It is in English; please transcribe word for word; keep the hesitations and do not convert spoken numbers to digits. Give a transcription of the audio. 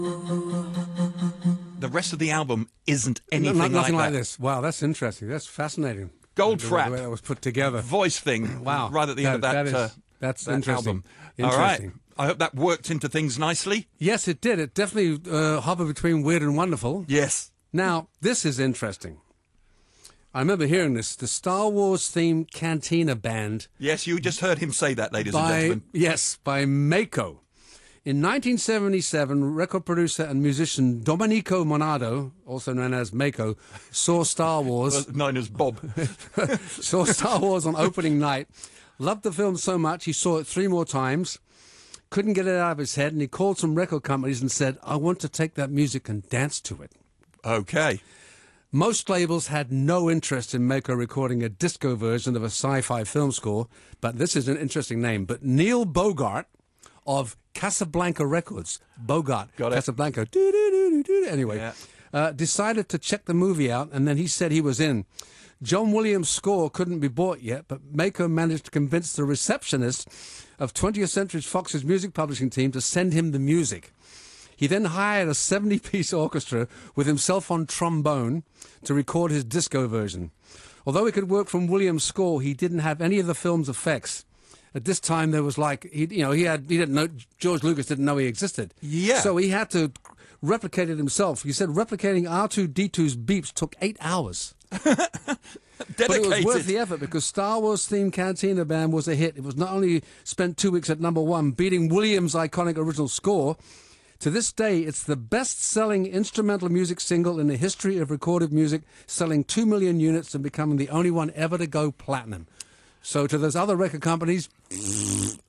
The rest of the album isn't anything no, like nothing that. like this. Wow, that's interesting. That's fascinating. Goldfrapp. The way that was put together. Voice thing. Wow. Right at the end of that. That is, uh, that's that interesting. album. All right. Interesting. I hope that worked into things nicely. Yes, it did. It definitely uh, hovered between weird and wonderful. Yes. Now, this is interesting. I remember hearing this. The Star Wars themed Cantina Band. Yes, you just heard him say that, ladies and by, gentlemen. Yes, by Mako. In nineteen seventy-seven, record producer and musician Domenico Monado, also known as Mako, saw Star Wars. Well, known as Bob. saw Star Wars on opening night. Loved the film so much, he saw it three more times. Couldn't get it out of his head, and he called some record companies and said, I want to take that music and dance to it. Okay. Most labels had no interest in Mako recording a disco version of a sci-fi film score, but this is an interesting name. But Neil Bogart of Casablanca Records, Bogart, Got it. Casablanca, doo-doo-doo-doo-doo. anyway, Yeah. uh, decided to check the movie out, and then he said he was in. John Williams' score couldn't be bought yet, but Mako managed to convince the receptionist of twentieth Century Fox's music publishing team to send him the music. He then hired a seventy-piece orchestra with himself on trombone to record his disco version. Although he could work from Williams' score, he didn't have any of the film's effects. At this time, there was like, he, you know, he had, he didn't know, George Lucas didn't know he existed. Yeah. So he had to replicate it himself. He said replicating R two D two's beeps took eight hours. Dedicated. But it was worth the effort because Star Wars themed Cantina Band was a hit. It was not only spent two weeks at number one, beating Williams' iconic original score. To this day, it's the best-selling instrumental music single in the history of recorded music, selling two million units and becoming the only one ever to go platinum. So to those other record companies,